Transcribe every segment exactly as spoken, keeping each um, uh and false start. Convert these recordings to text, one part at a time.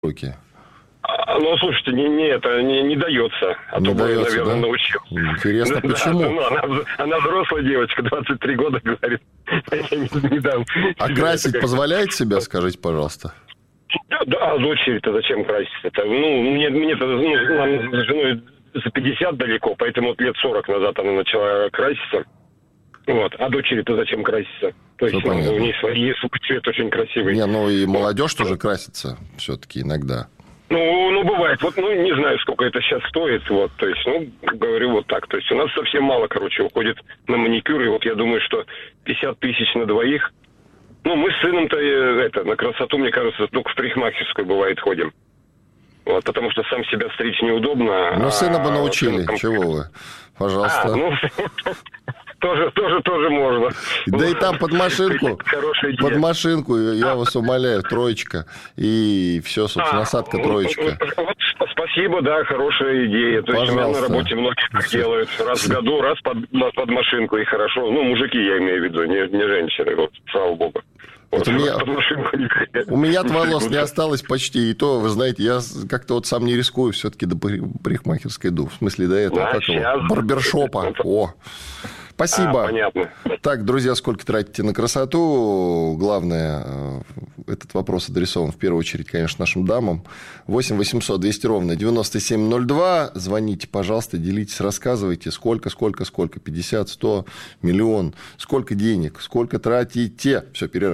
руки? А, ну, слушайте, не, не, это не, не дается. А не то бы, дается, наверное, да? научил. Интересно, да, почему? Да, ну, она, она взрослая девочка, двадцать три года, говорит. Я не, не дам. А красить позволяет себя, скажите, пожалуйста? Да, да, а дочери-то зачем краситься-то? Ну, мне, мне-то, ну, нам с женой за пятьдесят далеко, поэтому вот лет сорок назад она начала краситься. Вот. А дочери-то зачем краситься? То есть ну, у них свой цвет очень красивый. Не, ну и молодежь тоже красится все-таки иногда. Ну, ну, бывает. Вот, ну, не знаю, сколько это сейчас стоит. Вот, то есть, ну, говорю вот так. То есть, у нас совсем мало, короче, уходит на маникюр. И вот я думаю, что пятьдесят тысяч на двоих. Ну, мы с сыном-то, это, на красоту, мне кажется, только в парикмахерскую, бывает, ходим. Вот, потому что сам себя стричь неудобно. Ну, сына бы а научили. там... Чего вы? Пожалуйста. А, ну... Тоже, тоже, тоже можно. Да и там под машинку, под машинку, я вас умоляю, троечка. И все, собственно, насадка троечка. Спасибо, да, хорошая идея. То есть у меня на работе многие так делают. Раз в году, раз под, под машинку, и хорошо. Ну, мужики, я имею в виду, не, не женщины, вот, слава богу. Вот, у меня, у меня-то волос не осталось почти. И то, вы знаете, я как-то вот сам не рискую все-таки до парикмахерской иду. В смысле, до этого, да, как его, барбершопа. О, спасибо. А, понятно. Так, друзья, сколько тратите на красоту? Главное, этот вопрос адресован в первую очередь, конечно, нашим дамам. восемь восемьсот двести ровно девяносто семь ноль два. Звоните, пожалуйста, делитесь, рассказывайте, сколько, сколько, сколько, пятьдесят, сто, миллион, сколько денег, сколько тратите. Все, перерыв.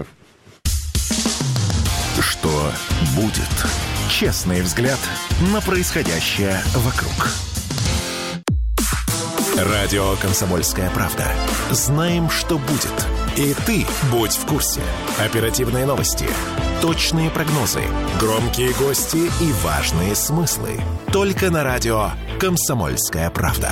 Что будет? Честный взгляд на происходящее вокруг. Радио «Комсомольская правда». Знаем, что будет. И ты будь в курсе. Оперативные новости, точные прогнозы, громкие гости и важные смыслы. Только на радио «Комсомольская правда».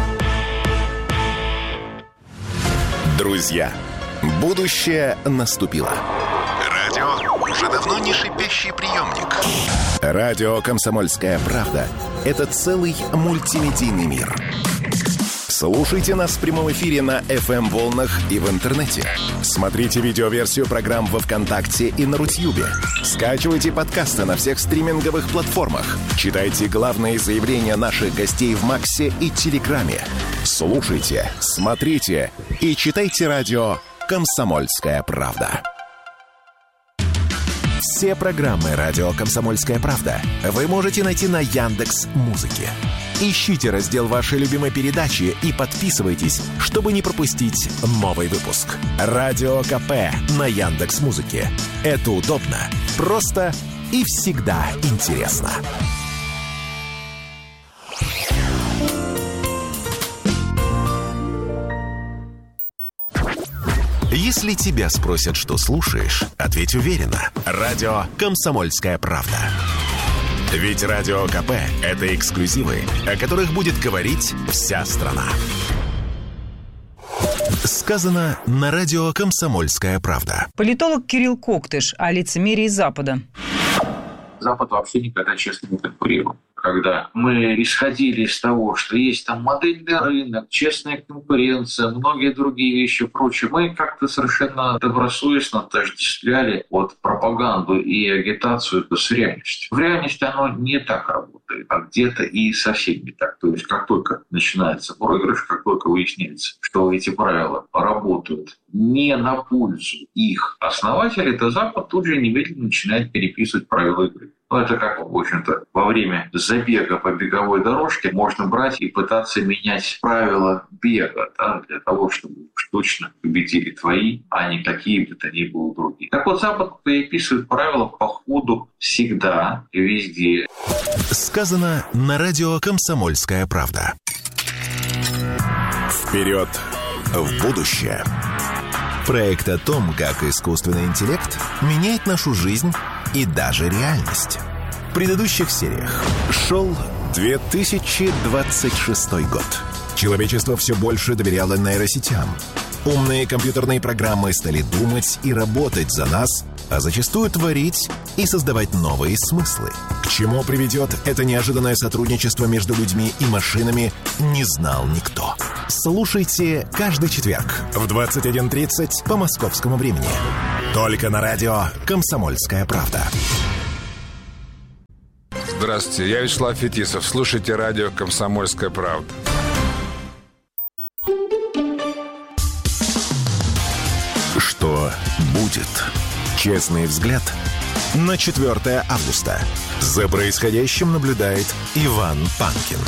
Друзья, будущее наступило. Радио уже давно не шипящий приемник. Радио «Комсомольская правда» — это целый мультимедийный мир. Слушайте нас в прямом эфире на эф эм-волнах и в интернете. Смотрите видеоверсию программ во ВКонтакте и на Рутьюбе. Скачивайте подкасты на всех стриминговых платформах. Читайте главные заявления наших гостей в Максе и Телеграме. Слушайте, смотрите и читайте радио «Комсомольская правда». Все программы радио «Комсомольская правда» вы можете найти на Яндекс.Музыке. Ищите раздел вашей любимой передачи и подписывайтесь, чтобы не пропустить новый выпуск. Радио КП на Яндекс.Музыке. Это удобно, просто и всегда интересно. Если тебя спросят, что слушаешь, ответь уверенно. Радио «Комсомольская правда». Ведь Радио КП – это эксклюзивы, о которых будет говорить вся страна. Сказано на радио «Комсомольская правда». Политолог Кирилл Коктыш о лицемерии Запада. Запад вообще никогда честно не конкурировал. Когда мы исходили из того, что есть там модельный рынок, честная конкуренция, многие другие вещи и прочее, мы как-то совершенно добросовестно отождествляли вот пропаганду и агитацию с реальностью. В реальности оно не так работает, а где-то и совсем не так. То есть как только начинается проигрыш, как только выясняется, что эти правила работают не на пользу их основателей, то Запад тут же немедленно начинает переписывать правила игры. Ну, это как, в общем-то, во время забега по беговой дорожке можно брать и пытаться менять правила бега, да, для того, чтобы точно победили твои, а не какие бы то ни было другие. Так вот, Запад переписывает правила по ходу всегда и везде. Сказано на радио «Комсомольская правда». Вперед в будущее. Проект о том, как искусственный интеллект меняет нашу жизнь и даже реальность. В предыдущих сериях шел две тысячи двадцать шестой год. Человечество все больше доверяло нейросетям. Умные компьютерные программы стали думать и работать за нас, а зачастую творить и создавать новые смыслы. К чему приведет это неожиданное сотрудничество между людьми и машинами, не знал никто. Слушайте каждый четверг в двадцать один тридцать по московскому времени. Только на радио «Комсомольская правда». Здравствуйте, я Вячеслав Фетисов. Слушайте радио «Комсомольская правда». Что будет? Честный взгляд на четвёртое августа. За происходящим наблюдает Иван Панкин.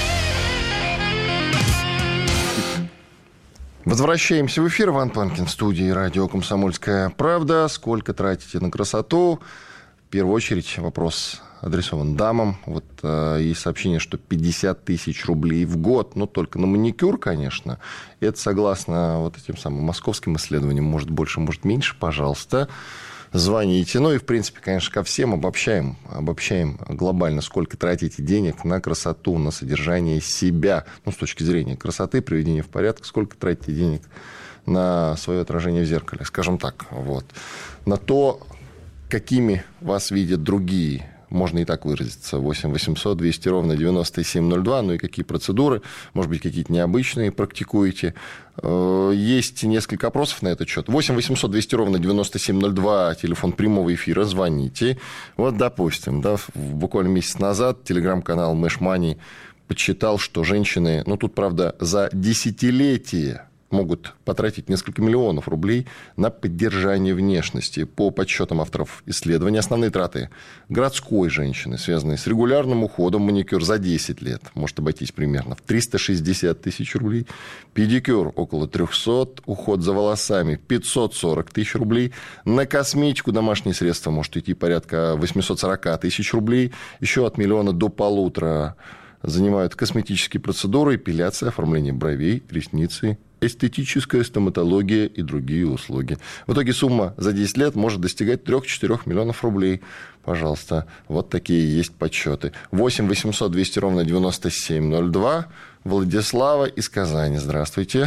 Возвращаемся в эфир. Иван Панкин в студии радио «Комсомольская правда». Сколько тратите на красоту? В первую очередь вопрос адресован дамам. Вот э, есть сообщение, что пятьдесят тысяч рублей в год, но только на маникюр, конечно. Это согласно вот этим самым московским исследованиям. Может больше, может меньше, пожалуйста. Звоните. Ну и, в принципе, конечно, ко всем обобщаем, обобщаем глобально, сколько тратите денег на красоту, на содержание себя. Ну, с точки зрения красоты, приведения в порядок, сколько тратите денег на свое отражение в зеркале, скажем так. Вот. На то, какими вас видят другие. Можно и так выразиться. восемь восемьсот двести ровно девяносто семь ноль два. Ну и какие процедуры, может быть, какие-то необычные практикуете. Есть несколько опросов на этот счет. восемь восемьсот двести ровно девяносто семь ноль два. Телефон прямого эфира. Звоните. Вот, допустим, да, буквально месяц назад телеграм-канал Мэш Мани подсчитал, что женщины, ну тут, правда, за десятилетие могут потратить несколько миллионов рублей на поддержание внешности. По подсчетам авторов исследования, основные траты городской женщины, связанные с регулярным уходом, маникюр за десять лет, может обойтись примерно в триста шестьдесят тысяч рублей, педикюр около триста, уход за волосами пятьсот сорок тысяч рублей, на косметику домашние средства может идти порядка восемьсот сорок тысяч рублей, еще от миллиона до полутора занимают косметические процедуры, эпиляция, оформление бровей, ресницы, эстетическая стоматология и другие услуги. В итоге сумма за десять лет может достигать три-четыре миллионов рублей. Пожалуйста, вот такие есть подсчеты. восемь восемьсот двести ровно девяносто семь ноль два. Владислава из Казани. Здравствуйте.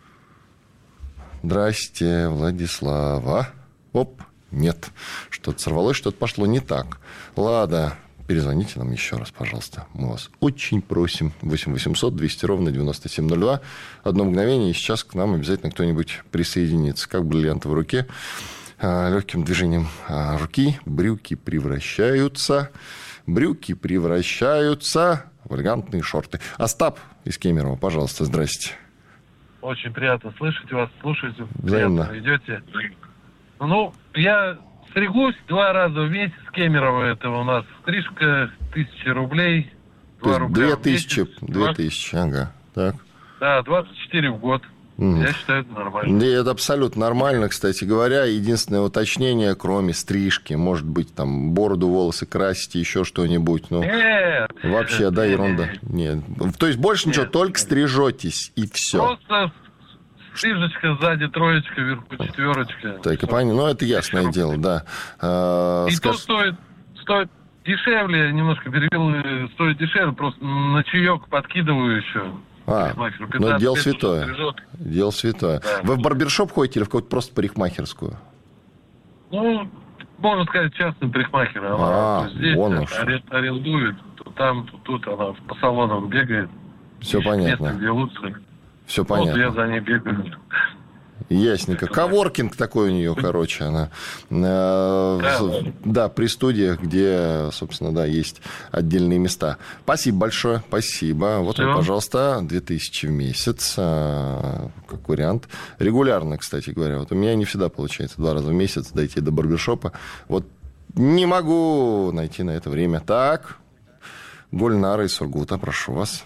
Здрасте, Владислава. Оп, нет. Что-то сорвалось, что-то пошло не так. Ладно. Перезвоните нам еще раз, пожалуйста. Мы вас очень просим. восемь восемьсот двести ровно девяносто семь ноль два. Одно мгновение, и сейчас к нам обязательно кто-нибудь присоединится. Как бриллиант в руке. Легким движением руки брюки превращаются. Брюки превращаются в элегантные шорты. Остап из Кемерово, пожалуйста, здрасте. Очень приятно слышать вас, слушать. Взаимно. Приятно идете. Ну, я... стригусь два раза в месяц. Кемерово это у нас стрижка, тысяча рублей. два рубля две тысячи, две тысячи, ага. Так. Да, двадцать четыре в год. Mm. Я считаю, это нормально. Да, это абсолютно нормально, кстати говоря. Единственное уточнение, кроме стрижки, может быть, там, бороду, волосы красить, еще что-нибудь. Ну, нет. Вообще, да, ерунда. Нет. То есть больше ничего, нет, только нет. Стрижетесь, и все. Просто... стрижечка, сзади троечка, вверху четверочка. Так, и понятно. Ну, это ясное дело, да. А, и скаж... то стоит, стоит дешевле, немножко перевел, стоит дешевле, просто на чаек подкидываю еще. А, ну, дело святое. Дело святое. Да. Вы в барбершоп ходите или в какую-то просто парикмахерскую? Ну, можно сказать, частный парикмахер. А, она здесь вон уж. арендует, то там, то тут, она по салонам бегает. Все понятно. Место, где лучше. Все понятно. Вот я за ней бегаю. Ясненько. Коворкинг такой у нее, короче, она. Э, да, да, при студиях, где, собственно, да, есть отдельные места. Спасибо большое, спасибо. Вот он, пожалуйста, две тысячи в месяц, э, как вариант. Регулярно, кстати говоря. Вот у меня не всегда получается два раза в месяц дойти до барбершопа. Вот не могу найти на это время. Так, Гульнара из Сургута, прошу вас.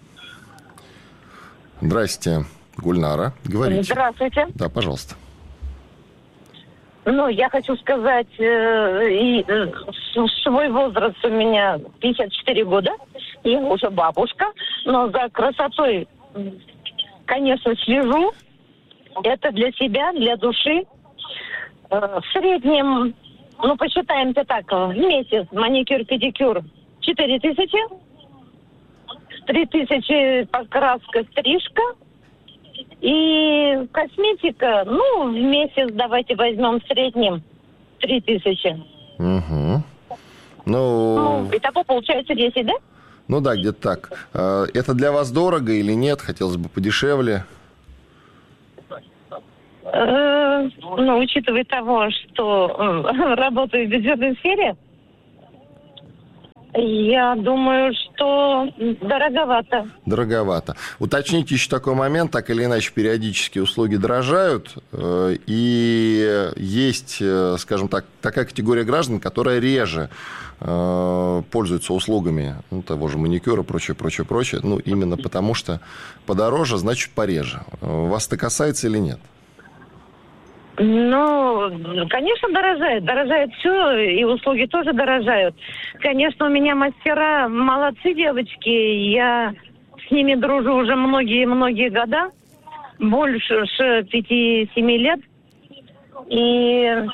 Здрасте, Гульнара, говорите. Здравствуйте. Да, пожалуйста. Ну, я хочу сказать, э, и, э, свой возраст у меня пятьдесят четыре года, я уже бабушка, но за красотой, конечно, слежу. Это для себя, для души. Э, в среднем, ну, посчитаем-то так, в месяц маникюр-педикюр четыре тысячи, три тысячи покраска, стрижка. И косметика, ну, в месяц давайте возьмем в среднем три тысячи. Угу. Ну, ну, итого получается десять, да? Ну да, где-то так. Это для вас дорого или нет? Хотелось бы подешевле. Э, ну, учитывая того, что работаю в бюджетной сфере, Я думаю, что дороговато. Дороговато. Уточните еще такой момент, так или иначе периодически услуги дорожают, и есть, скажем так, такая категория граждан, которая реже пользуются услугами ну, того же маникюра, прочее, прочее, прочее, ну, именно потому что подороже, значит, пореже. Вас это касается или нет? Ну, конечно, дорожает. Дорожает все, и услуги тоже дорожают. Конечно, у меня мастера молодцы, девочки. Я с ними дружу уже многие-многие года. Больше пяти-семи лет. И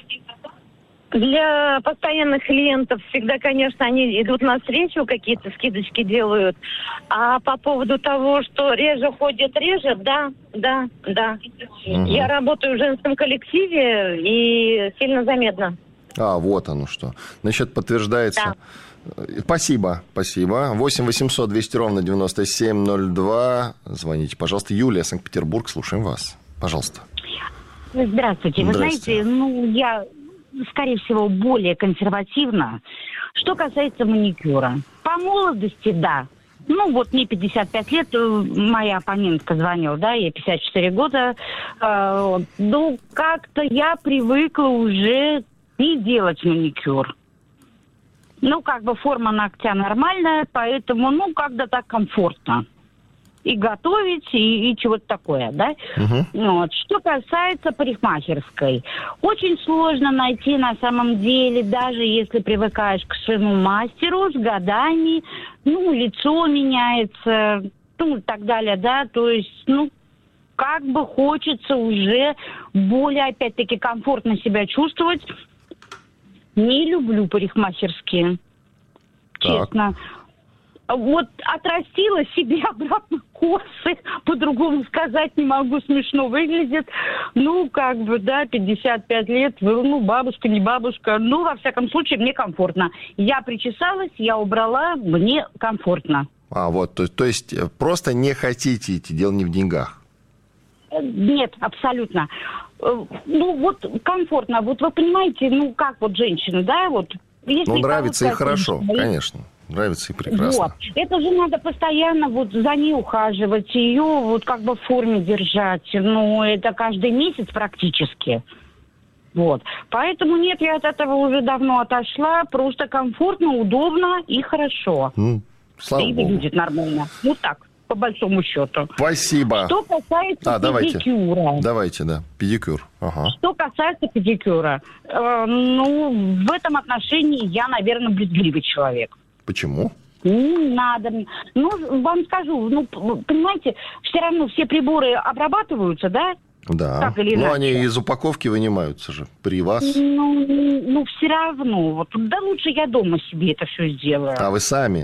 для постоянных клиентов всегда, конечно, они идут навстречу, какие-то скидочки делают. А по поводу того, что реже ходят реже, да, да, да. Угу. Я работаю в женском коллективе, и сильно заметно. А, вот оно что. Значит, подтверждается. Да. Спасибо, спасибо. восемь восемьсот двести ровно девяносто семь ноль два. Звоните, пожалуйста. Юлия, Санкт-Петербург, слушаем вас. Пожалуйста. Здравствуйте. Вы Здравствуйте. знаете, ну, я... скорее всего, более консервативно. Что касается маникюра. По молодости, да. Ну, вот мне пятьдесят пять лет, моя оппонентка звонила, да, ей пятьдесят четыре года. Э, ну, как-то я привыкла уже не делать маникюр. Ну, как бы форма ногтя нормальная, поэтому, ну, как-то так комфортно. И готовить, и, и чего-то такое, да? Uh-huh. Вот. Что касается парикмахерской, очень сложно найти на самом деле, даже если привыкаешь к своему мастеру с годами, ну, лицо меняется, ну, и так далее, да, то есть, ну, как бы хочется уже более, опять-таки, комфортно себя чувствовать. Не люблю парикмахерские, так. Честно. Вот отрастила себе обратно косы, по-другому сказать не могу, смешно выглядит. Ну, как бы, да, пятьдесят пять лет, ну, бабушка, не бабушка. Ну, во всяком случае, мне комфортно. Я причесалась, я убрала, мне комфортно. А, вот, то, то есть просто не хотите идти, дело не в деньгах? Нет, абсолютно. Ну, вот комфортно. Вот вы понимаете, ну, как вот женщина, да, вот. Ну, нравится и хорошо, конечно. Нравится и прекрасно. Вот. Это же надо постоянно вот за ней ухаживать, ее вот как бы в форме держать. Ну, это каждый месяц практически. Вот. Поэтому нет, я от этого уже давно отошла. Просто комфортно, удобно и хорошо. Mm, слава и Богу. выглядит нормально. Ну так, по большому счету. Спасибо. Что касается а, педикюра. Давайте, давайте, да, педикюр. Ага. Что касается педикюра. Э, ну, в этом отношении я, наверное, брезгливый человек. Почему? Не надо. Ну, вам скажу, ну, понимаете, все равно все приборы обрабатываются, да? Да. Так или ну, иначе. они из упаковки вынимаются же при вас. Ну, ну, все равно. Вот, да лучше я дома себе это все сделаю. А вы сами?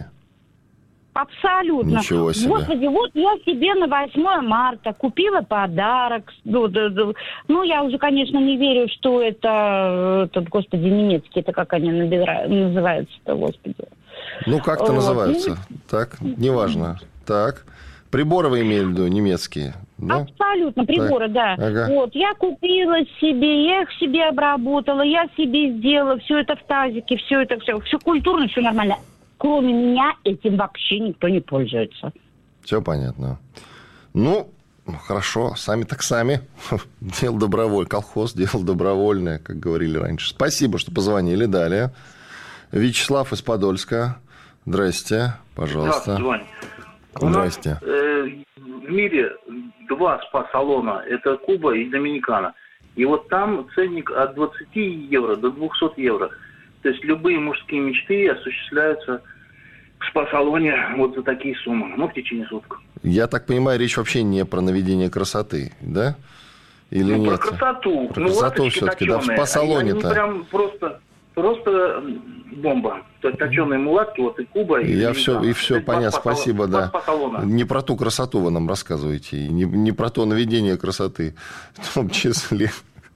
Абсолютно. Ничего себе. Господи, вот я себе на восьмое марта купила подарок. Ну, да, да. ну, я уже, конечно, не верю, что это, этот, господи, немецкий, это как они набирают, называются-то, господи. Ну, как-то вот. называются. Так, неважно. Так. Приборы вы имели в виду, немецкие? Да? Абсолютно, приборы, так. да. Ага. Вот, я купила себе, я их себе обработала, я себе сделала, все это в тазике, все это, все, все культурно, все нормально. Кроме меня этим вообще никто не пользуется. Все понятно. Ну, хорошо, сами так сами. Дело добровольное. Колхоз, дело добровольное, как говорили раньше. Спасибо, что позвонили. Далее. Вячеслав из Подольска. Здрасте, пожалуйста. Здравствуйте, Ваня. Здрасте. У нас, э, в мире два спа-салона. Это Куба и Доминикана. И вот там ценник от двадцати евро до двухсот евро. То есть любые мужские мечты осуществляются в спа-салоне вот за такие суммы. Ну, в течение суток. Я так понимаю, речь вообще не про наведение красоты, да? Или ну, нет? Про красоту. Про ну, красоту все-таки, да, в спа-салоне-то. Они прям просто, просто бомба. То есть точеные мулатки, вот и Куба, и Я все, и все понятно, спасибо, да. Спа-салона. Не про ту красоту вы нам рассказываете, и не, не про то наведение красоты, в том числе.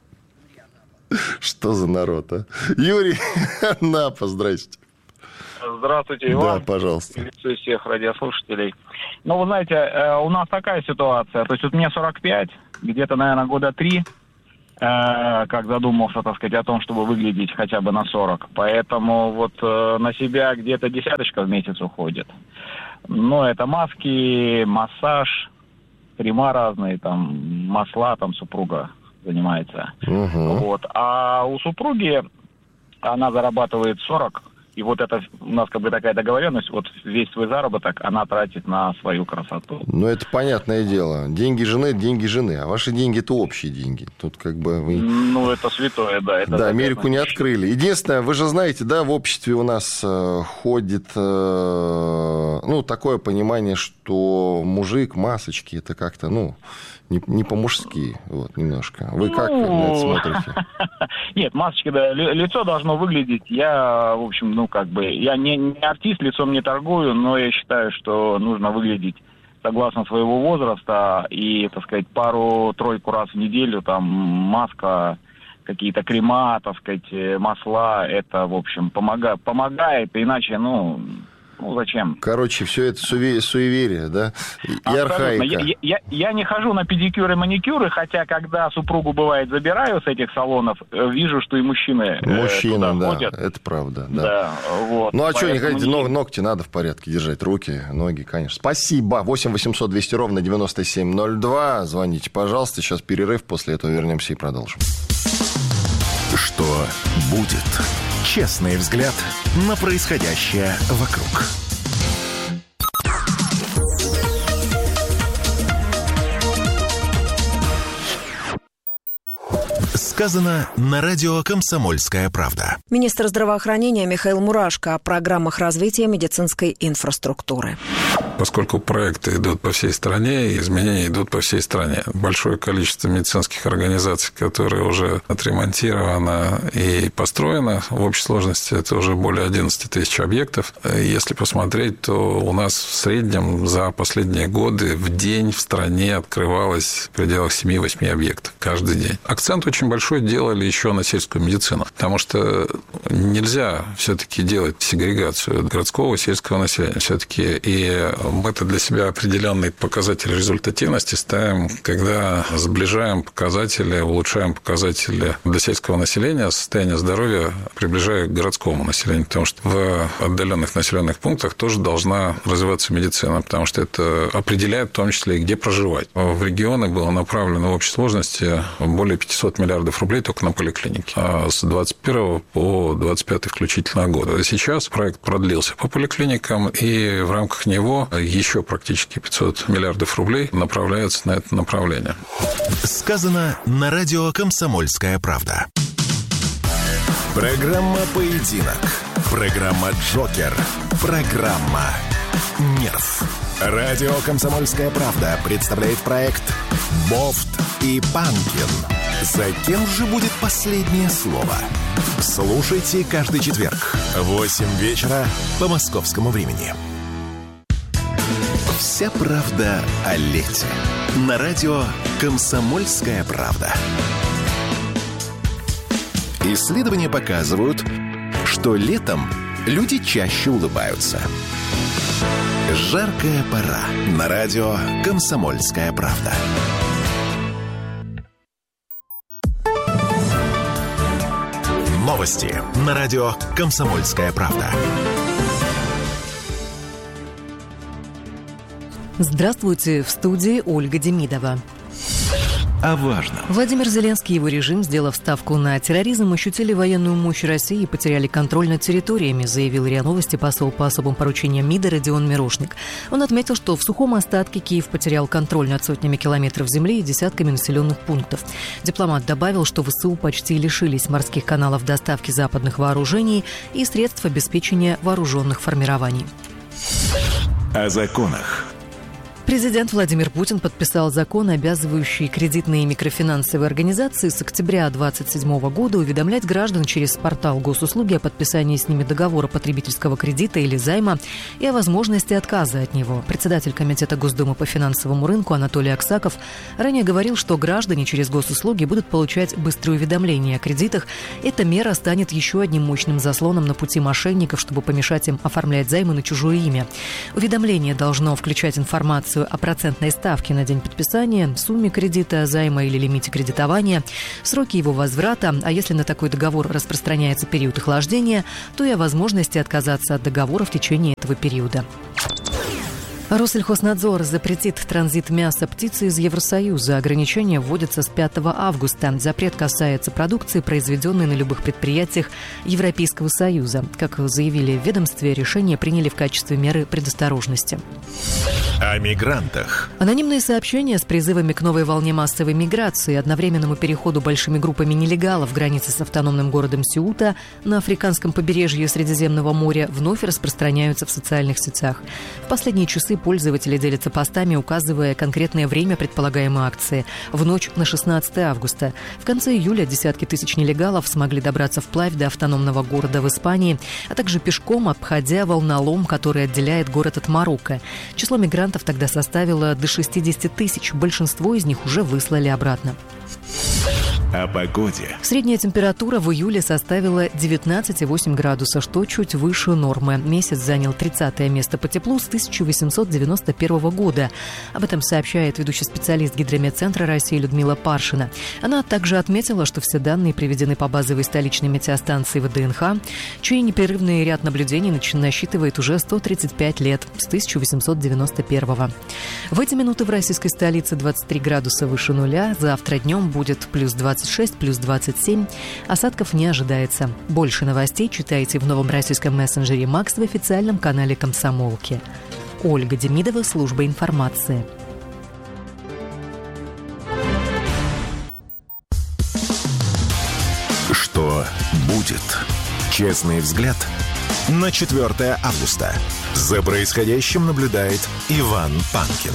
Что за народ, а? Юрий, Анапа, здрасте. Здравствуйте, Иван. Да, пожалуйста. Приветствую всех радиослушателей. Ну, вы знаете, у нас такая ситуация. То есть, вот мне сорок пять, где-то, наверное, года три э, как задумался, так сказать, о том, чтобы выглядеть хотя бы на сорок. Поэтому вот э, на себя где-то десяточка в месяц уходит. Ну, это маски, массаж, крема разные, там, масла, там, супруга занимается. Угу. Вот. А у супруги она зарабатывает сорок, и вот это у нас как бы такая договоренность, вот весь свой заработок она тратит на свою красоту. Ну, это понятное дело. Деньги жены, деньги жены, а ваши деньги – это общие деньги. Тут как бы вы... Ну, это святое, да. Это да, Америку не открыли. Единственное, вы же знаете, да, в обществе у нас э, ходит, э, ну, такое понимание, что мужик, масочки – это как-то, ну... Не, не по-мужски, вот, немножко. Вы как ну... на это смотрите? Нет, масочки, да, лицо должно выглядеть. Я, в общем, ну, как бы, я не, не артист, лицом не торгую, но я считаю, что нужно выглядеть согласно своего возраста и, так сказать, пару-тройку раз в неделю, там, маска, какие-то крема, так сказать, масла, это, в общем, помогает, помогает, иначе, ну... Ну, зачем? Короче, все это суеверие, да? И архаика. Я, я, я не хожу на педикюры, маникюры, хотя, когда супругу, бывает, забираю с этих салонов, вижу, что и мужчины Мужчина, э, да, ходят. Это правда, да. да вот. Ну, а что, не Поэтому ходите? Не... Ногти надо в порядке держать, руки, ноги, конечно. Спасибо. восемь восемьсот двести ровно девяносто семь ноль два. Звоните, пожалуйста. Сейчас перерыв, после этого вернемся и продолжим. Что будет? Честный взгляд на происходящее вокруг. Сказано на радио «Комсомольская правда». Министр здравоохранения Михаил Мурашко о программах развития медицинской инфраструктуры. Поскольку проекты идут по всей стране, и изменения идут по всей стране. Большое количество медицинских организаций, которые уже отремонтировано и построено, в общей сложности это уже более одиннадцать тысяч объектов. Если посмотреть, то у нас в среднем за последние годы в день в стране открывалось в пределах семь-восемь объектов каждый день. Акцент очень большой делали еще на сельскую медицину, потому что нельзя все-таки делать сегрегацию городского и сельского населения. Все-таки и мы-то для себя определенный показатель результативности ставим, когда сближаем показатели, улучшаем показатели для сельского населения, состояние здоровья приближая к городскому населению, потому что в отдаленных населенных пунктах тоже должна развиваться медицина, потому что это определяет в том числе и где проживать. В регионы было направлено в общей сложности более пятьсот миллиардов рублей только на поликлиники, а с двадцать первого по двадцать пятый включительно года. Сейчас проект продлился по поликлиникам, и в рамках него еще практически пятьсот миллиардов рублей направляется на это направление. Сказано на радио «Комсомольская правда». Программа «Поединок». Программа «Джокер». Программа «Нерв». Радио «Комсомольская правда» представляет проект «Бофт и Панкин». За кем же будет последнее слово? Слушайте каждый четверг в восемь вечера по московскому времени. Вся правда о лете. На радио «Комсомольская правда». Исследования показывают, что летом люди чаще улыбаются. Жаркая пора. На радио «Комсомольская правда». Новости на радио «Комсомольская правда». Здравствуйте, в студии Ольга Демидова. О важном. Владимир Зеленский и его режим, сделав ставку на терроризм, ощутили военную мощь России и потеряли контроль над территориями, заявил РИА Новости посол по особым поручениям МИДа Родион Мирошник. Он отметил, что в сухом остатке Киев потерял контроль над сотнями километров земли и десятками населенных пунктов. Дипломат добавил, что ВСУ почти лишились морских каналов доставки западных вооружений и средств обеспечения вооруженных формирований. О законах. Президент Владимир Путин подписал закон, обязывающий кредитные и микрофинансовые организации с октября две тысячи двадцать седьмого года уведомлять граждан через портал госуслуги о подписании с ними договора потребительского кредита или займа и о возможности отказа от него. Председатель Комитета Госдумы по финансовому рынку Анатолий Аксаков ранее говорил, что граждане через госуслуги будут получать быстрые уведомления о кредитах. Эта мера станет еще одним мощным заслоном на пути мошенников, чтобы помешать им оформлять займы на чужое имя. Уведомление должно включать информацию информацию о процентной ставке на день подписания, сумме кредита, займа или лимите кредитования, сроки его возврата, а если на такой договор распространяется период охлаждения, то и о возможности отказаться от договора в течение этого периода. Россельхознадзор запретит транзит мяса птицы из Евросоюза. Ограничения вводятся с пятого августа. Запрет касается продукции, произведенной на любых предприятиях Европейского Союза. Как заявили в ведомстве, решение приняли в качестве меры предосторожности. О мигрантах. Анонимные сообщения с призывами к новой волне массовой миграции, одновременному переходу большими группами нелегалов границы с автономным городом Сеута на африканском побережье Средиземного моря вновь распространяются в социальных сетях. В последние часы пользователи делятся постами, указывая конкретное время предполагаемой акции – в ночь на шестнадцатое августа. В конце июля десятки тысяч нелегалов смогли добраться вплавь до автономного города в Испании, а также пешком, обходя волнолом, который отделяет город от Марокко. Число мигрантов тогда составило до шестьдесят тысяч, большинство из них уже выслали обратно. О погоде. Средняя температура в июле составила девятнадцать целых восемь десятых градуса, что чуть выше нормы. Месяц занял тридцатое место по теплу с тысяча восемьсот девяносто первого года. Об этом сообщает ведущий специалист Гидрометцентра России Людмила Паршина. Она также отметила, что все данные приведены по базовой столичной метеостанции ВДНХ, чей непрерывный ряд наблюдений насчитывает уже сто тридцать пять лет, с тысяча восемьсот девяносто первого. В эти минуты в российской столице двадцать три градуса выше нуля. Завтра днем будет плюс двадцать шесть, плюс двадцать семь. Осадков не ожидается. Больше новостей читайте в новом российском мессенджере «Макс» в официальном канале «Комсомолки». Ольга Демидова, служба информации. Что будет? Честный взгляд на четвёртое августа. За происходящим наблюдает Иван Панкин.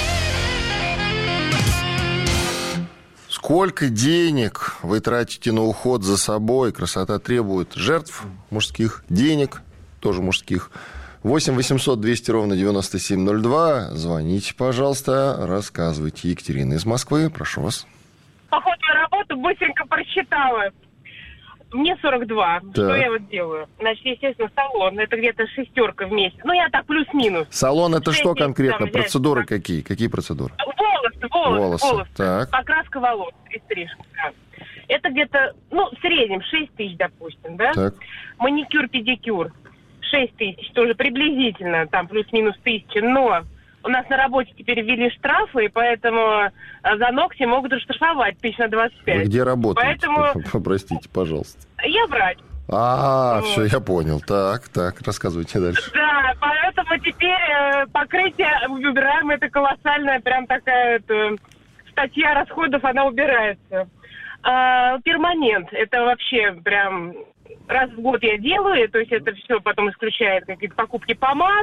Сколько денег вы тратите на уход за собой? Красота требует жертв мужских, денег тоже мужских. восемь восемьсот двести ровно девяносто семь ноль два. Звоните, пожалуйста, рассказывайте. Екатерина из Москвы, прошу вас. Поход на работу быстренько просчитала. Мне сорок два. Так. Что я вот делаю? Значит, естественно, салон. Это где-то шестерка в месяц. Ну, я так плюс-минус. Салон это что конкретно? Там, Процедуры взять. какие? Какие процедуры? Волосы, волосы, Волосы, волосы. так. Покраска волос и стрижка. Да. Это где-то, ну, в среднем шесть тысяч, допустим, да? Так. Маникюр, педикюр шесть тысяч, тоже приблизительно, там плюс-минус тысяча. Но у нас на работе теперь ввели штрафы, и поэтому за ногти могут штрафовать тысяч на двадцать пять. Вы где работаете? Поэтому... Простите, пожалуйста. Я врач. А, Вот. все, я понял. Так, так, рассказывайте дальше. Да, поэтому теперь э, покрытие убираем, это колоссальная прям такая это, статья расходов, она убирается. А, перманент, это вообще прям раз в год я делаю, то есть это все потом исключает какие-то покупки помад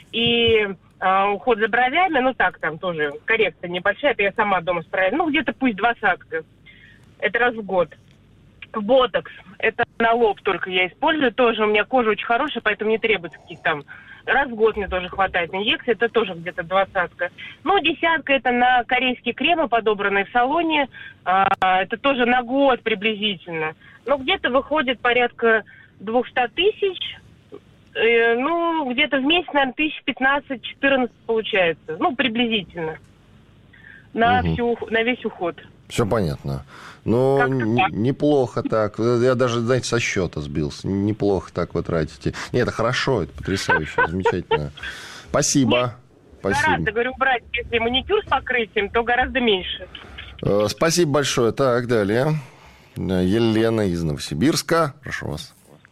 и а, уход за бровями, ну так там тоже коррекция небольшая, это я сама дома справляю, ну где-то пусть двадцатка, это раз в год. Ботокс, это на лоб только я использую, тоже у меня кожа очень хорошая, поэтому не требуется каких-то там, раз в год мне тоже хватает инъекций, это тоже где-то двадцатка. Ну, десятка это на корейские кремы, подобранные в салоне, а, это тоже на год приблизительно. Ну, где-то выходит порядка двести тысяч, э, ну, где-то в месяц, наверное, тысяч пятнадцать-четырнадцать получается, ну, приблизительно, на, Угу. всю, на весь уход. Все понятно. Ну, н- неплохо так. Я даже, знаете, со счета сбился. Неплохо так вы тратите. Нет, это хорошо, это потрясающе, замечательно. Спасибо. Гораздо, Спасибо. говорю, брать, если маникюр с покрытием, то гораздо меньше. Э, Спасибо большое. Так, далее. Елена из Новосибирска. Прошу вас.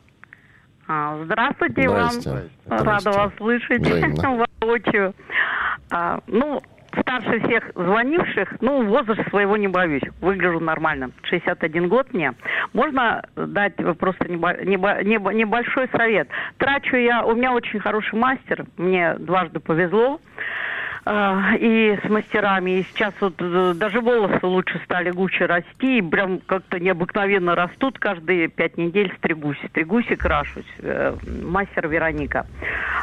А, Здравствуйте, Иван. Здрасте. Рада Здрасте. вас слышать Взаимно. воочию. А, ну, старше всех звонивших, ну, возраст своего не боюсь. Выгляжу нормально. шестьдесят один год мне. Можно дать просто небо- небо- небо- небольшой совет? Трачу я... У меня очень хороший мастер. Мне дважды повезло. А, и с мастерами. И сейчас вот э, даже волосы лучше стали гуще расти. И прям как-то необыкновенно растут. Каждые пять недель стригусь. Стригусь и крашусь. Э, Мастер Вероника.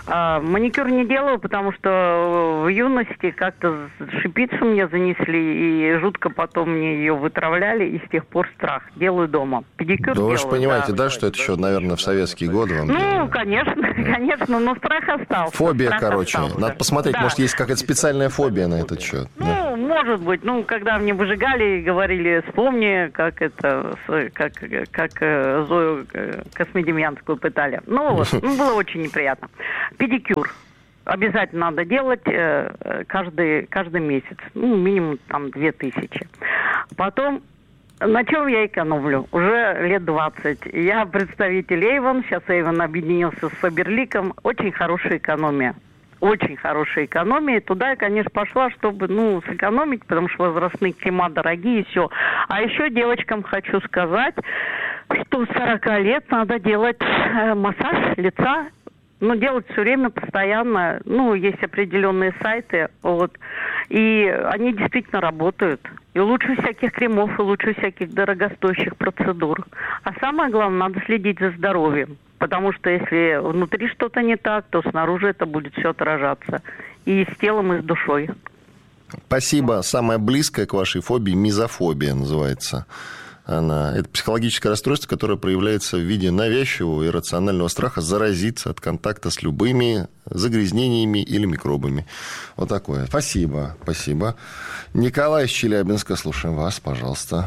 А, маникюр не делаю, потому что в юности как-то шипицу мне занесли, и жутко потом мне ее вытравляли, и с тех пор страх. Делаю дома. Педикюр Да вы же делаю, понимаете, да. да, что это еще, наверное, в советские годы вам Ну, делали? конечно, конечно, но страх остался. Фобия, страх короче. остался. Надо посмотреть, Да. может, есть какая-то специальная фобия на этот счет. Ну, может быть. Ну, когда мне выжигали и говорили, вспомни, как это, с- как, как э, Зою э, Космодемьянскую пытали. Ну, вот, ну, было очень неприятно. Педикюр. Обязательно надо делать э, каждый, каждый месяц. Ну, минимум там две тысячи. Потом, на чем я экономлю? Уже лет двадцать. Я представитель Avon. Сейчас Avon объединился с Фаберликом. Очень хорошая экономия. Очень хорошая экономия. Туда я, конечно, пошла, чтобы, ну, сэкономить, потому что возрастные крема дорогие и все. А еще девочкам хочу сказать, что с сорока лет надо делать э, массаж лица. Ну, делать все время, постоянно. Ну, есть определенные сайты, вот. И они действительно работают. И лучше всяких кремов, и лучше всяких дорогостоящих процедур. А самое главное, надо следить за здоровьем. Потому что если внутри что-то не так, то снаружи это будет все отражаться. И с телом, и с душой. Спасибо. Самое близкое к вашей фобии – мизофобия называется. Она, это психологическое расстройство, которое проявляется в виде навязчивого иррационального страха заразиться от контакта с любыми загрязнениями или микробами. Вот такое. Спасибо, спасибо. Николай из Челябинска, слушаем вас, пожалуйста.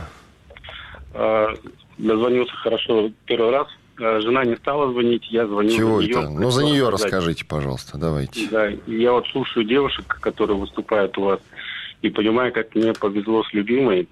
Дозвонился хорошо первый раз. Жена не стала звонить, я звонил Чего за нее. это? Ну, за нее расскажите, пожалуйста, давайте. Да, я вот слушаю девушек, которые выступают у вас, и понимаю, как мне повезло с любимой.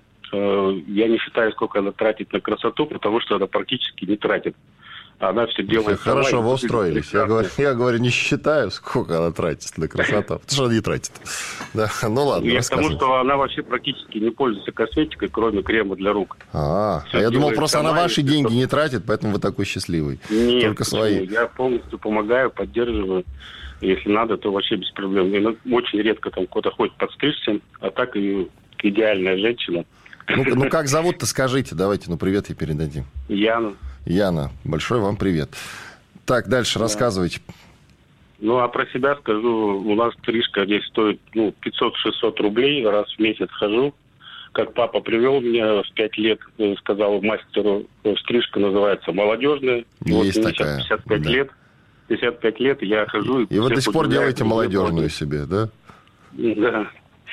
Я не считаю, сколько она тратит на красоту, потому что она практически не тратит. Она все делает сама. Хорошо, вы устроились. Я говорю, я говорю, не считаю, сколько она тратит на красоту, потому что она не тратит. Да, ну ладно, Я к тому, что она вообще практически не пользуется косметикой, кроме крема для рук. А, а я думал, просто она ваши деньги не тратит, поэтому вы такой счастливый. Нет, только свои. Я полностью помогаю, поддерживаю. Если надо, то вообще без проблем. И очень редко там кто-то ходит подстричься, а так и идеальная женщина. Ну, ну как зовут-то, скажите, давайте, ну привет ей передадим. Яна. Яна, большой вам привет. Так, дальше да. рассказывайте. Ну, а про себя скажу, у нас стрижка здесь стоит ну, пятьсот-шестьсот рублей, раз в месяц хожу. Как папа привел меня в пять лет, сказал мастеру, стрижка называется молодежная. Есть вот такая. пятьдесят пять да. лет, пятьдесят пять лет я хожу. И, и вы до сих пор делаете молодежную себе, да? Да.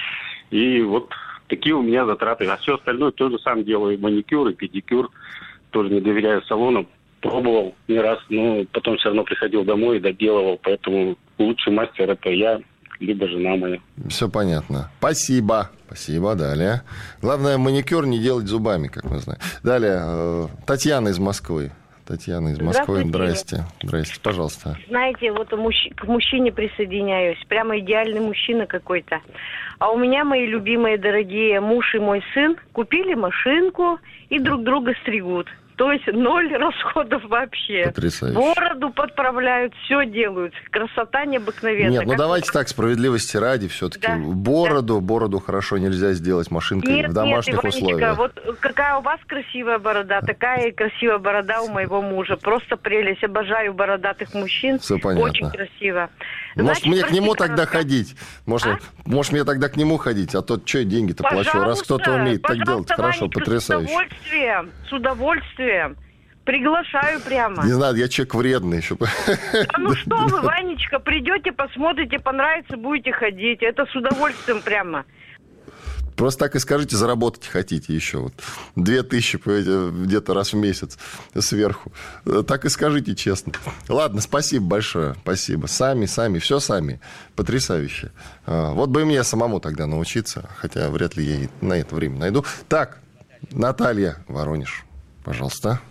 И вот такие у меня затраты. А все остальное тоже сам делаю. Маникюр и педикюр. Тоже не доверяю салонам. Пробовал не раз, но потом все равно приходил домой и доделывал. Поэтому лучший мастер это я, либо жена моя. Все понятно. Спасибо. Спасибо. Далее. Главное, маникюр не делать зубами, как мы знаем. Далее. Татьяна из Москвы. Татьяна из Москвы. Здрасте. Здрасте, пожалуйста. Знаете, вот мужч... к мужчине присоединяюсь. Прямо идеальный мужчина какой-то. А у меня мои любимые, дорогие муж и мой сын купили машинку и друг друга стригут. То есть ноль расходов вообще. Потрясающе. Бороду подправляют, все делают. Красота необыкновенная. Нет, ну как давайте так, справедливости ради, все-таки да, бороду, да. бороду хорошо нельзя сделать машинкой нет, в домашних нет, условиях. Вот какая у вас красивая борода, такая и красивая борода у моего мужа. Просто прелесть. Обожаю бородатых мужчин. Все понятно. Очень красиво. Может, Значит, мне к нему тогда коротко. ходить? Может, а? может, мне тогда к нему ходить? А то что я деньги-то плачу? Раз кто-то умеет так делать, хорошо, Ванечка, потрясающе. С удовольствием, с удовольствием. Приглашаю прямо. Не знаю, я человек вредный еще. А ну что вы, Ванечка, придете, посмотрите, понравится, будете ходить. Это с удовольствием прямо. Просто так и скажите, заработать хотите еще. Вот. Две тысячи, понимаете, где-то раз в месяц сверху. Так и скажите честно. Ладно, спасибо большое. Спасибо. Сами, сами, все сами. Потрясающе. Вот бы и мне самому тогда научиться. Хотя вряд ли я и на это время найду. Так, Наталья, Воронеж, пожалуйста.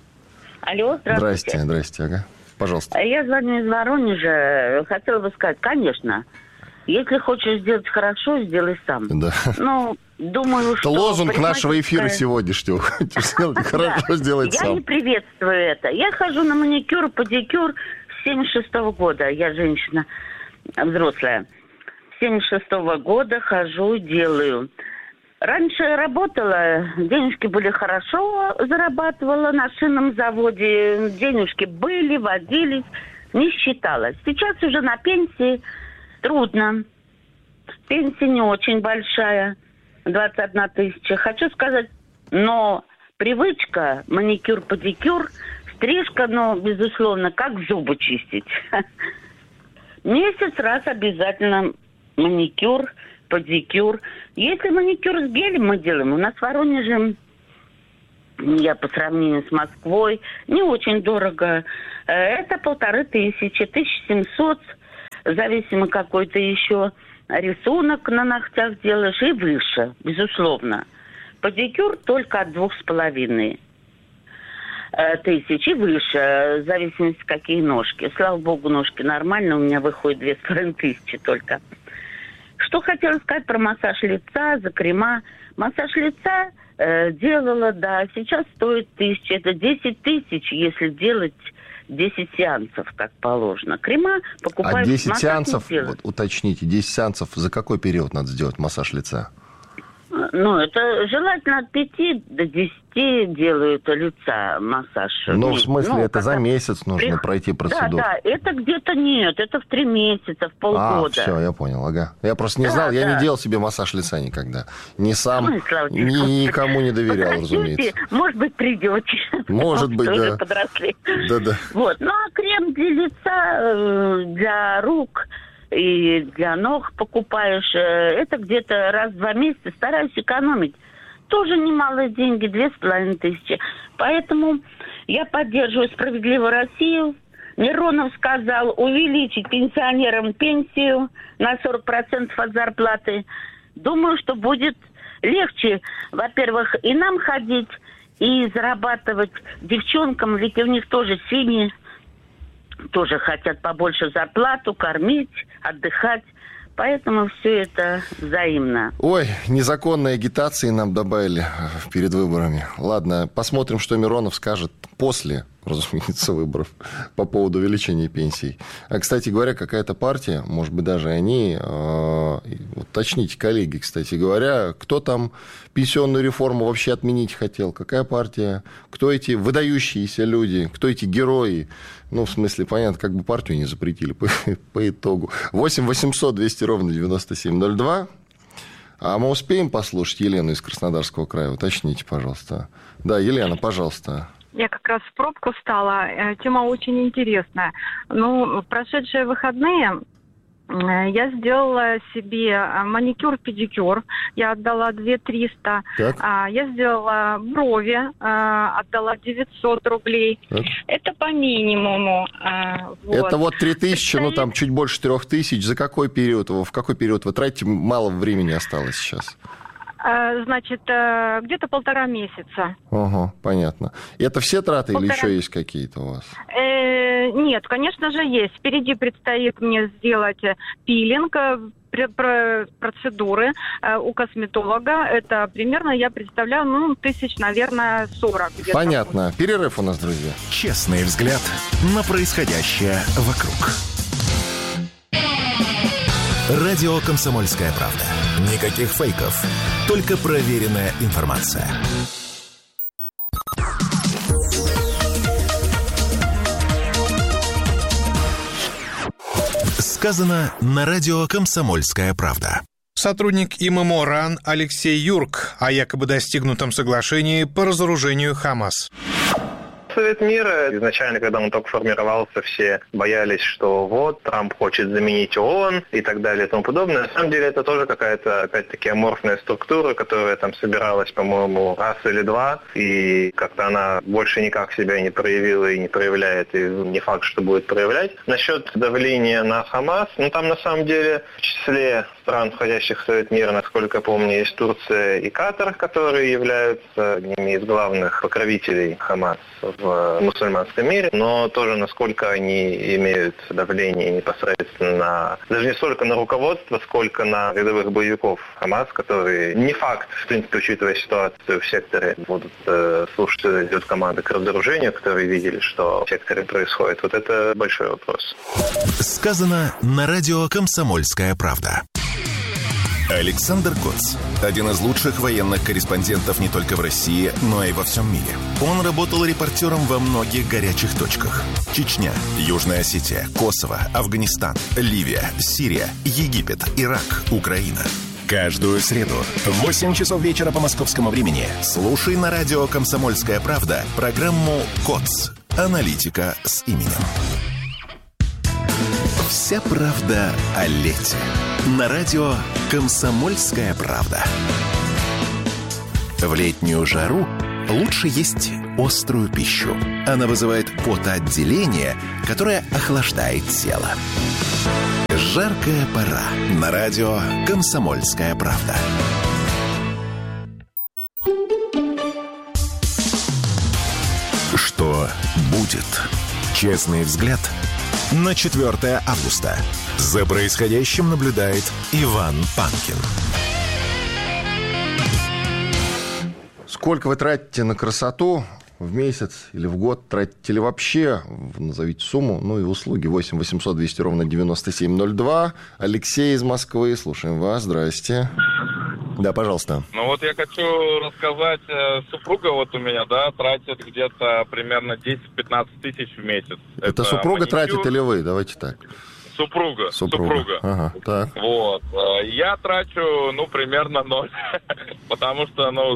Алло, здравствуйте. Здрасте, здрасте, ага. Пожалуйста. Я звоню из Воронежа. Хотела бы сказать, конечно, если хочешь сделать хорошо, сделай сам. Да. Ну, думаю, это что... лозунг нашего эфира сегодняшнего. Хорошо сделать сам. Я не приветствую это. Я хожу на маникюр, педикюр с семьдесят шестого года. Я женщина взрослая. С семьдесят шестого года хожу, делаю. Раньше работала, денежки были хорошо, зарабатывала на шинном заводе, денежки были, водились, не считала. Сейчас уже на пенсии трудно. Пенсия не очень большая, двадцать одна тысяча. Хочу сказать, но привычка, маникюр, педикюр, стрижка, ну, безусловно, как зубы чистить. Месяц раз обязательно маникюр, педикюр. Если маникюр с гелем мы делаем, у нас в Воронеже, я по сравнению с Москвой, не очень дорого. Это полторы тысячи, тысяча семьсот, зависимо какой-то еще рисунок на ногтях делаешь и выше, безусловно. Педикюр только от двух с половиной тысяч и выше, в зависимости какие ножки. Слава богу, ножки нормально, у меня выходит две с половиной тысячи только. Что хотела сказать про массаж лица, за крема. Массаж лица э, делала, да, сейчас стоит тысяча. Это десять тысяч, если делать десять сеансов, как положено. Крема покупают... А десять сеансов, вот, уточните, десять сеансов за какой период надо сделать массаж лица? Ну, это желательно от пяти до десяти делают лица массаж. Ну, в смысле, ну, это за месяц нужно при... пройти процедуру? Да, да, это где-то нет, это в три месяца, в полгода. А, все, я понял, ага. Я просто не да, знал, да. я не делал себе массаж лица никогда. Ни сам, ни, никому не доверял, разумеется. Может быть, придете. Может быть, да. Подросли. Да-да. Вот, ну, а крем для лица, для рук... и для ног покупаешь, это где-то раз в два месяца, стараюсь экономить. Тоже немалые деньги, две с половиной тысячи. Поэтому я поддерживаю «Справедливую Россию». Миронов сказал увеличить пенсионерам пенсию на сорок процентов от зарплаты. Думаю, что будет легче, во-первых, и нам ходить, и зарабатывать девчонкам, ведь у них тоже семьи. Тоже хотят побольше зарплату, кормить, отдыхать. Поэтому все это взаимно. Ой, незаконной агитации нам добавили перед выборами. Ладно, посмотрим, что Миронов скажет после, разумеется, выборов по поводу увеличения пенсий. А, кстати говоря, какая-то партия, может быть, даже они, э, уточните, коллеги, кстати говоря, кто там пенсионную реформу вообще отменить хотел, какая партия, кто эти выдающиеся люди, кто эти герои. Ну, в смысле, понятно, как бы партию не запретили по, по итогу. восемь восемьсот двести ровно девяносто семь ноль два. А мы успеем послушать Елену из Краснодарского края? Уточните, пожалуйста. Да, Елена, пожалуйста. Я как раз в пробку стала. Тема очень интересная. Ну, прошедшие выходные я сделала себе маникюр-педикюр. Я отдала две тысячи триста. Так. Я сделала брови, отдала девятьсот рублей. Так. Это по минимуму. Вот. Это вот три тысячи, ну там чуть больше трех тысяч. За какой период? В какой период вы тратите? Мало времени осталось сейчас. Значит, где-то полтора месяца. Ага, понятно. И это все траты полтора... или еще есть какие-то у вас? Э, нет, конечно же, есть. Впереди предстоит мне сделать пилинг, процедуры у косметолога. Это примерно, я представляю, ну, тысяч, наверное, сорок. Понятно. Перерыв у нас, друзья. Честный взгляд на происходящее вокруг. Радио «Комсомольская правда». Никаких фейков, только проверенная информация. Сказано на радио «Комсомольская правда». Сотрудник ИММО РАН Алексей Юрк о якобы достигнутом соглашении по разоружению Хамас. Совет мира, изначально, когда он только формировался, все боялись, что вот, Трамп хочет заменить ООН и так далее и тому подобное. На самом деле это тоже какая-то, опять-таки, аморфная структура, которая там собиралась, по-моему, раз или два, и как-то она больше никак себя не проявила и не проявляет, и не факт, что будет проявлять. Насчет давления на Хамас, ну там на самом деле в числе стран, входящих в Совет мира, насколько я помню, есть Турция и Катар, которые являются одними из главных покровителей Хамас в мусульманском мире, но тоже насколько они имеют давление непосредственно на, даже не столько на руководство, сколько на рядовых боевиков Хамас, которые не факт, в принципе, учитывая ситуацию в секторе, будут э, слушать, что идет команда к разоружению, которые видели, что в секторе происходит. Вот это большой вопрос. Сказано на радио «Комсомольская правда». Александр Коц. Один из лучших военных корреспондентов не только в России, но и во всем мире. Он работал репортером во многих горячих точках. Чечня, Южная Осетия, Косово, Афганистан, Ливия, Сирия, Египет, Ирак, Украина. Каждую среду в восемь часов вечера по московскому времени слушай на радио «Комсомольская правда» программу «КОЦ. Аналитика с именем». Вся правда о лете. На радио «Комсомольская правда». В летнюю жару лучше есть острую пищу. Она вызывает потоотделение, которое охлаждает тело. Жаркая пора. На радио «Комсомольская правда». Что будет? Честный взгляд на четвёртое августа. За происходящим наблюдает Иван Панкин. Сколько вы тратите на красоту в месяц или в год? Тратите ли вообще? Назовите сумму. Ну и услуги. восемь восемьсот двести ровно девяносто семь ноль два. Алексей из Москвы. Слушаем вас. Здрасте. Да, пожалуйста. Ну вот я хочу рассказать. Супруга вот у меня, да, тратит где-то примерно десять-пятнадцать тысяч в месяц. Это, Это супруга маникюр. тратит или вы? Давайте так. Супруга. Супруга. Супруга. Ага, так. Вот. Я трачу, ну, примерно ноль. Потому что, ну,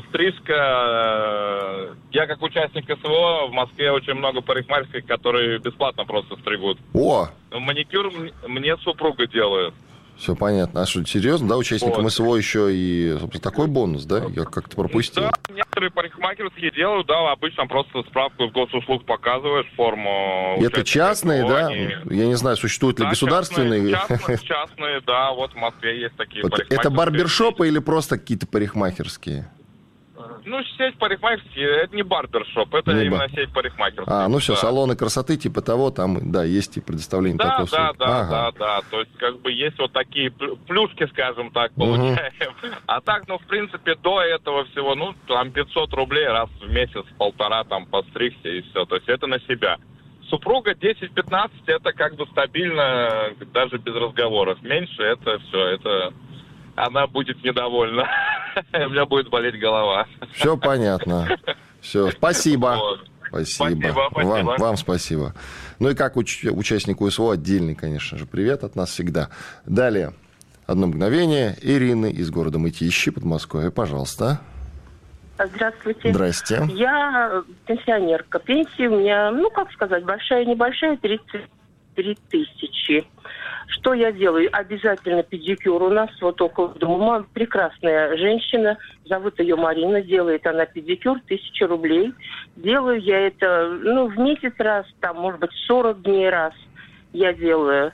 стрижка... Я как участник СВО в Москве очень много парикмахерских, которые бесплатно просто стригут. О! Маникюр мне супруга делает. Все понятно. А что, серьезно, да, участникам Вот. СВО еще и, собственно, такой бонус, да? Я как-то пропустил. Да, некоторые парикмахерские делают, да, обычно просто справку из госуслуг показываешь, форму. Это частные, да? Они... Я не знаю, существуют ли Да, государственные. Частные, частные, частные, да, вот в Москве есть такие Вот парикмахерские. это барбершопы или просто какие-то парикмахерские? Ну, сеть парикмахерские, это не барбершоп, это Не именно бар- сеть парикмахерских. А, ну все, да. салоны красоты типа того, там, да, есть и предоставление Да, такой да, услуги. да, Ага. да, да. То есть, как бы есть вот такие плю- плюшки, скажем так, Мгм. получаем. А так, ну, в принципе, до этого всего, ну, там пятьсот рублей раз в месяц, полтора, там, постригся и все. То есть, это на себя. Супруга десять-пятнадцать, это как бы стабильно, даже без разговоров. Меньше, это все, это... Она будет недовольна. У меня будет болеть голова. Все понятно. Все, спасибо. Вот. Спасибо. Спасибо, спасибо. Вам, вам спасибо. Ну и как уч- участнику СВО отдельный, конечно же, привет от нас всегда. Далее. Одно мгновение. Ирина из города Мытищи, Подмосковье. Пожалуйста. Здравствуйте. Здрасте. Я пенсионерка. Пенсия у меня, ну, как сказать, большая-небольшая, тридцать три тысячи. Что я делаю? Обязательно педикюр. У нас вот около дома прекрасная женщина, зовут ее Марина, делает она педикюр, тысяча рублей. Делаю я это, ну, в месяц раз, там, может быть, сорок дней раз я делаю.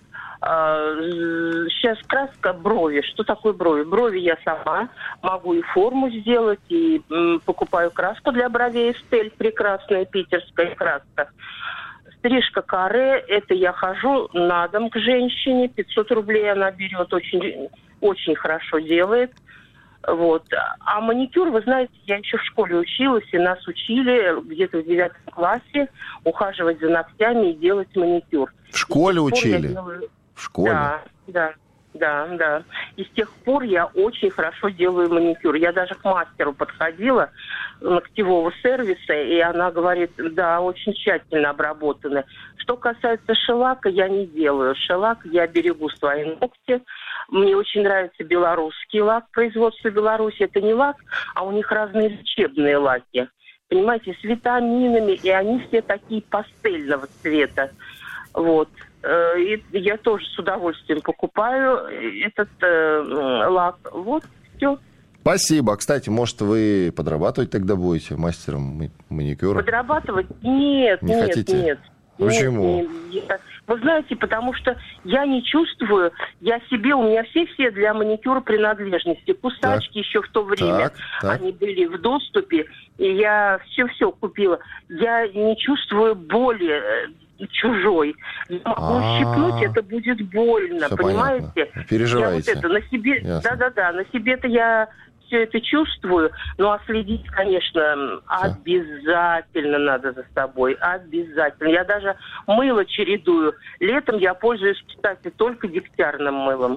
Сейчас краска брови. Что такое брови? Брови я сама могу и форму сделать, и м, покупаю краску для бровей Стель, прекрасная питерская краска. Стрижка каре, это я хожу на дом к женщине, пятьсот рублей она берет, очень, очень хорошо делает. Вот. А маникюр, вы знаете, я еще в школе училась, и нас учили где-то в девятом классе ухаживать за ногтями и делать маникюр. В школе И с тех пор я учили? делаю- В школе? Да, да. Да, да. И с тех пор я очень хорошо делаю маникюр. Я даже к мастеру подходила ногтевого сервиса, и она говорит, да, очень тщательно обработаны. Что касается шелака, я не делаю. Шелак я берегу свои ногти. Мне очень нравится белорусский лак, производство Беларуси. Это не лак, а у них разные лечебные лаки. Понимаете, с витаминами, и они все такие пастельного цвета. Вот. И я тоже с удовольствием покупаю этот э, лак. Вот, все. Спасибо. Кстати, может, вы подрабатывать тогда будете мастером ма- маникюра? Подрабатывать? Нет, Не нет, хотите? нет. Почему? Нет, нет, я- Вы знаете, потому что я не чувствую, я себе, у меня все-все для маникюра принадлежности. Кусачки Так. еще в то время, Так, так. они были в доступе, и я все-все купила. Я не чувствую боли э, чужой. Я могу А-а-а. щипнуть, это будет больно, Всё понимаете? понятно. Переживаете. Я вот это на себе, Ясно. да-да-да, на себе-то я все это чувствую, ну а следить, конечно, обязательно надо за собой, обязательно. Я даже мыло чередую. Летом я пользуюсь, кстати, только дегтярным мылом.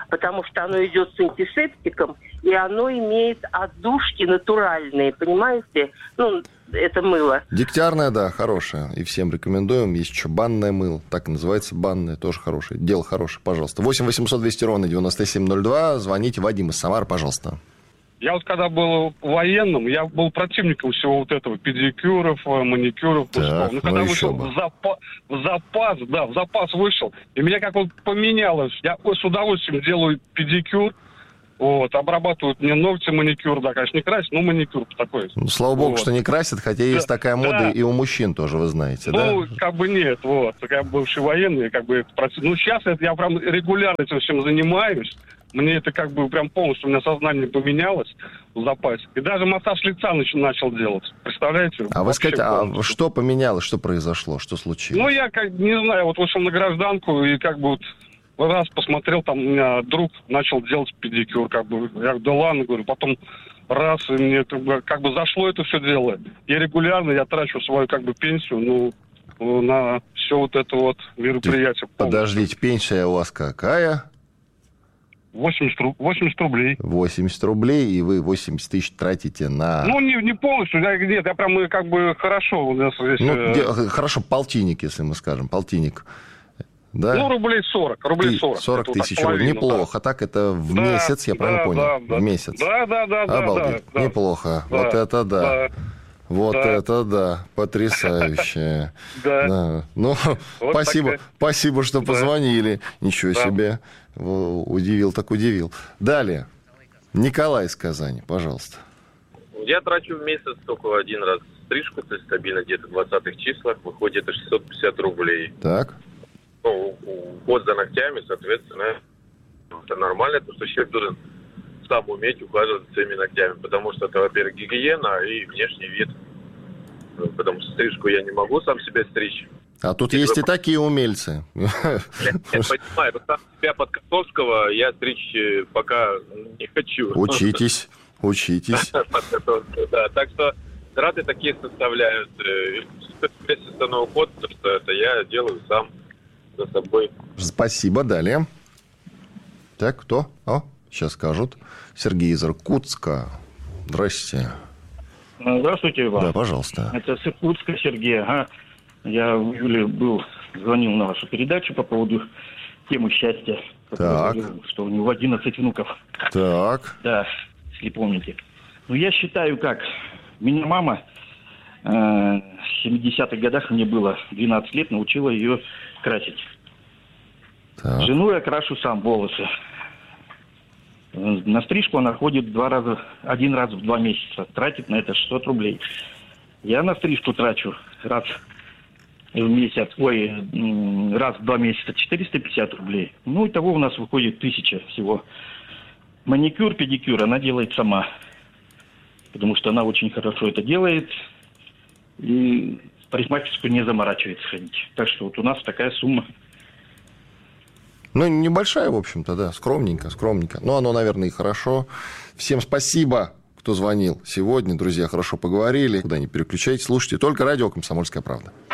потому что оно идет с антисептиком, и оно имеет отдушки натуральные, понимаете? Ну, это мыло. Дегтярное, да, хорошее. И всем рекомендуем. Есть еще банное мыло. Так и называется, банное. Тоже хорошее. Дело хорошее, пожалуйста. восемь восемьсот двести ровно девяносто семь ноль два. Звоните. Вадим из Самары, пожалуйста. Я вот когда был военным, я был противником всего вот этого, педикюров, маникюров. Так, ну, когда ну, вышел в запас, в запас, да, в запас вышел, и меня как вот поменялось. Я с удовольствием делаю педикюр, вот, обрабатывают мне ногти, маникюр, да, конечно, не красят, но маникюр такой. Ну, слава богу, вот. что не красят, хотя да, есть такая мода да. и у мужчин тоже, вы знаете, ну, да? Ну, как бы нет, вот, я бывший военный, как бы, ну, сейчас это, я прям регулярно этим всем занимаюсь. Мне это как бы прям полностью, у меня сознание поменялось в запасе. И даже массаж лица начал делать. Представляете? А вы скажите, а что поменялось, что произошло, что случилось? Ну, я как не знаю, вот вышел на гражданку и как бы вот раз посмотрел, там у меня друг начал делать педикюр, как бы. Я говорю, да ладно, говорю, потом раз, и мне как бы, как бы зашло это все дело. Я регулярно, я трачу свою как бы пенсию, ну, на все вот это вот мероприятие. Подождите, пенсия у вас какая? восемьдесят рублей. восемьдесят рублей, и вы восемьдесят тысяч тратите на... Ну, не, не полностью, я, нет, я прям как бы хорошо у нас здесь... Ну, э... где, хорошо, полтинник, если мы скажем, полтинник. Да? Ну, рублей сорок, рублей сорок. сорок тысяч рублей, неплохо. Да. Так это в да, месяц, я да, правильно да, понял? Да, в месяц. Да, да, да. Обалдеть, да, неплохо. Да, вот это да. да. Вот да. это да, потрясающе. Да. да. Ну, вот спасибо, такая... спасибо, что да. позвонили. Ничего да. себе. Удивил, так удивил. Далее. Николай из Казани, пожалуйста. Я трачу в месяц только один раз стрижку, то есть стабильно где-то в двадцатых числах. Выходит это шестьсот пятьдесят рублей. Так. Ну, уход за ногтями, соответственно, это нормально, потому что человек должен сам уметь ухаживать за своими ногтями, потому что это, во-первых, гигиена и внешний вид. Потому что стрижку я не могу сам себя стричь. А тут Если есть вы... и такие умельцы. Я, я понимаю, но сам себя под Котовского я стричь пока не хочу. Учитесь, учитесь. Да, так что траты такие составляют. Естественно, уход, потому что это я делаю сам за собой. Спасибо, далее. Так, кто? О, сейчас скажут. Сергей из Иркутска. Здрасте. Здравствуйте, Иван. Да, пожалуйста. Это с Иркутска, Сергей. Ага. Я в июле был, звонил на вашу передачу по поводу темы счастья. Так. Говорил, что у него одиннадцать внуков. Так. Да, если помните. Ну, я считаю, как. Меня мама э, в семидесятых годах, мне было двенадцать лет, научила ее красить. Так. Жену я крашу сам волосы. На стрижку она ходит два раза, один раз в два месяца. Тратит на это шестьсот рублей. Я на стрижку трачу раз в месяц, ой, раз в два месяца четыреста пятьдесят рублей. Ну, итого у нас выходит тысяча всего. Маникюр, педикюр она делает сама. Потому что она очень хорошо это делает. И в парикмахерскую не заморачивается ходить. Так что вот у нас такая сумма. Ну, небольшая, в общем-то, да, скромненько, скромненько. Но оно, наверное, и хорошо. Всем спасибо, кто звонил сегодня. Друзья, хорошо поговорили. Куда не переключайтесь, слушайте только радио «Комсомольская правда».